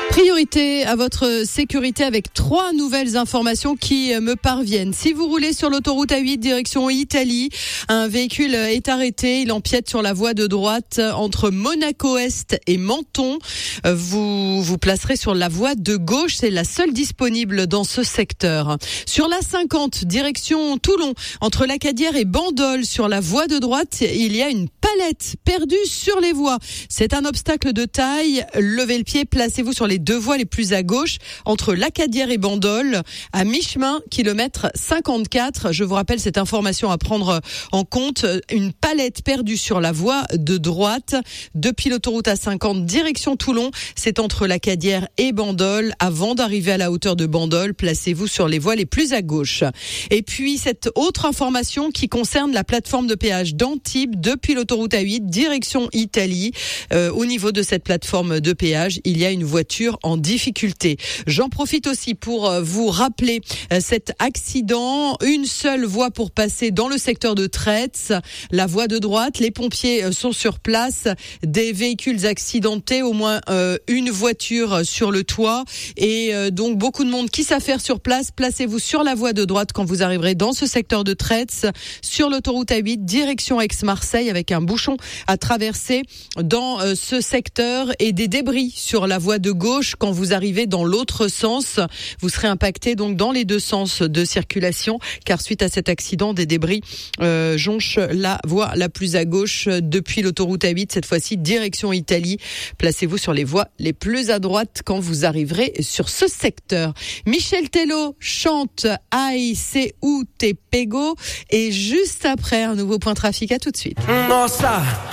Priorité à votre sécurité avec 3 nouvelles informations qui me parviennent. Si vous roulez sur l'autoroute A8 direction Italie, un véhicule est arrêté. Il empiète sur la voie de droite entre Monaco-Est et Menton. Vous vous placerez sur la voie de gauche. C'est la seule disponible dans ce secteur. Sur la 50 direction Toulon, entre Lacadière et Bandol, sur la voie de droite, il y a une palette perdue sur les voies. C'est un obstacle de taille. Levez le pied, placez-vous sur les 2 voies les plus à gauche, entre Lacadière et Bandol, à mi-chemin, kilomètre 54. Je vous rappelle cette information à prendre en compte. Une palette perdue sur la voie de droite, depuis l'autoroute A50, direction Toulon. C'est entre Lacadière et Bandol. Avant d'arriver à la hauteur de Bandol, placez-vous sur les voies les plus à gauche. Et puis, cette autre information qui concerne la plateforme de péage d'Antibes, depuis l'autoroute A8, direction Italie. Au niveau de cette plateforme de péage, il y a une voiture en difficulté. J'en profite aussi pour vous rappeler cet accident. Une seule voie pour passer dans le secteur de Traits, la voie de droite. Les pompiers sont sur place. Des véhicules accidentés, au moins une voiture sur le toit. Et donc beaucoup de monde qui s'affaire sur place. Placez-vous sur la voie de droite quand vous arriverez dans ce secteur de Traits, sur l'autoroute A8, direction Aix-Marseille, avec un bouchon à traverser dans ce secteur et des débris sur la voie de gauche. Quand vous arrivez dans l'autre sens, vous serez impacté donc dans les 2 sens de circulation, car suite à cet accident, des débris jonchent la voie la plus à gauche depuis l'autoroute A8, cette fois-ci direction Italie. Placez-vous sur les voies les plus à droite quand vous arriverez sur ce secteur. Michel Tello chante Ai se u te pego, et juste après un nouveau point trafic. À tout de suite. Nossa.